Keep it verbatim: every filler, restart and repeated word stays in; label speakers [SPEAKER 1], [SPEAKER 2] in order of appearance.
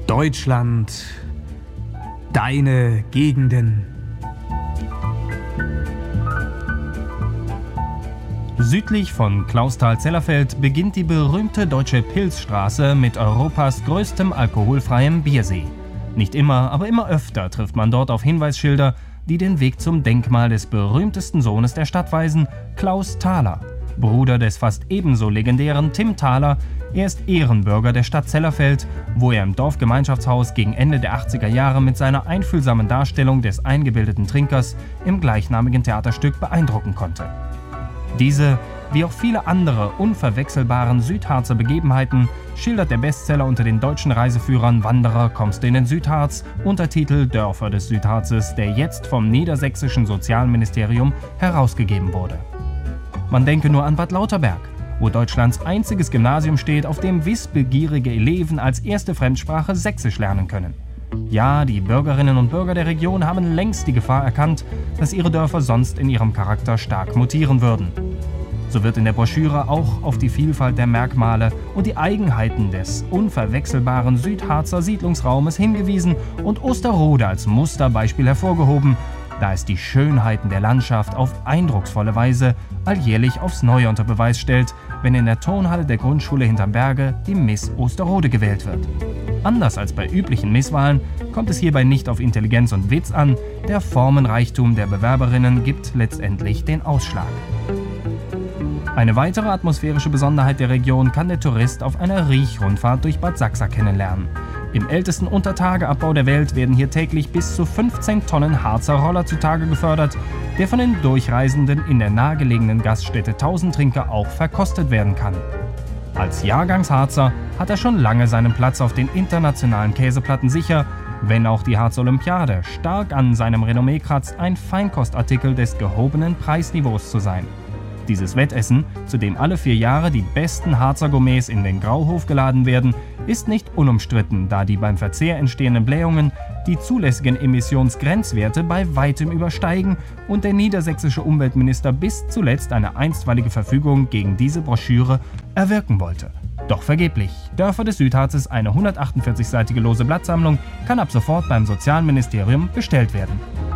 [SPEAKER 1] Deutschland, deine Gegenden.
[SPEAKER 2] Südlich von Clausthal-Zellerfeld beginnt die berühmte Deutsche Pilzstraße mit Europas größtem alkoholfreiem Biersee. Nicht immer, aber immer öfter trifft man dort auf Hinweisschilder, die den Weg zum Denkmal des berühmtesten Sohnes der Stadt weisen, Klaus Thaler, Bruder des fast ebenso legendären Tim Thaler. Er ist Ehrenbürger der Stadt Zellerfeld, wo er im Dorfgemeinschaftshaus gegen Ende der achtziger Jahre mit seiner einfühlsamen Darstellung des eingebildeten Trinkers im gleichnamigen Theaterstück beeindrucken konnte. Diese, wie auch viele andere unverwechselbaren Südharzer Begebenheiten, schildert der Bestseller unter den deutschen Reiseführern Wanderer kommst du in den Südharz, Untertitel Dörfer des Südharzes, der jetzt vom niedersächsischen Sozialministerium herausgegeben wurde. Man denke nur an Bad Lauterberg, wo Deutschlands einziges Gymnasium steht, auf dem wissbegierige Eleven als erste Fremdsprache Sächsisch lernen können. Ja, die Bürgerinnen und Bürger der Region haben längst die Gefahr erkannt, dass ihre Dörfer sonst in ihrem Charakter stark mutieren würden. So wird in der Broschüre auch auf die Vielfalt der Merkmale und die Eigenheiten des unverwechselbaren Südharzer Siedlungsraumes hingewiesen und Osterode als Musterbeispiel hervorgehoben, da es die Schönheiten der Landschaft auf eindrucksvolle Weise alljährlich aufs Neue unter Beweis stellt, wenn in der Turnhalle der Grundschule hinterm Berge die Miss Osterode gewählt wird. Anders als bei üblichen Misswahlen kommt es hierbei nicht auf Intelligenz und Witz an, der Formenreichtum der Bewerberinnen gibt letztendlich den Ausschlag. Eine weitere atmosphärische Besonderheit der Region kann der Tourist auf einer Riechrundfahrt durch Bad Sachsa kennenlernen. Im ältesten Untertageabbau der Welt werden hier täglich bis zu fünfzehn Tonnen Harzer Roller zutage gefördert, der von den Durchreisenden in der nahegelegenen Gaststätte Tausend Trinker auch verkostet werden kann. Als Jahrgangsharzer hat er schon lange seinen Platz auf den internationalen Käseplatten sicher, wenn auch die Harzer Olympiade stark an seinem Renommee kratzt, ein Feinkostartikel des gehobenen Preisniveaus zu sein. Dieses Wettessen, zu dem alle vier Jahre die besten Harzer Gourmets in den Grauhof geladen werden, ist nicht unumstritten, da die beim Verzehr entstehenden Blähungen die zulässigen Emissionsgrenzwerte bei weitem übersteigen und der niedersächsische Umweltminister bis zuletzt eine einstweilige Verfügung gegen diese Broschüre erwirken wollte. Doch vergeblich. Dörfer des Südharzes, eine hundertachtundvierzig-seitige lose Blattsammlung, kann ab sofort beim Sozialministerium bestellt werden.